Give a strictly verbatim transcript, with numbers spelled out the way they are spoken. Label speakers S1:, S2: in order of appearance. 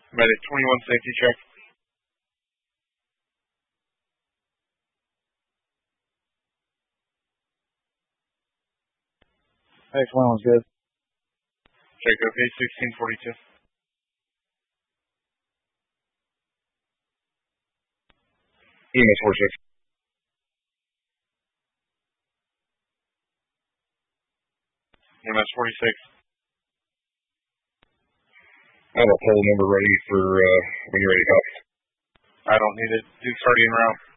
S1: Medic twenty-one, safety check.
S2: Hey, twenty-one's good.
S1: Jacob, eight sixteen forty-two.
S3: E M S forty-six.
S1: E M S forty-six.
S3: I have a poll number ready for uh, when you're ready to copy.
S1: I don't need it. Duke's already en route.